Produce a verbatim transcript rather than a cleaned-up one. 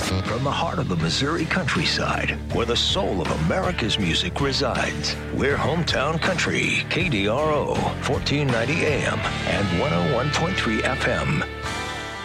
From the heart of the Missouri countryside, where the soul of America's music resides, we're Hometown Country, K D R O, fourteen ninety A M and one oh one point three F M.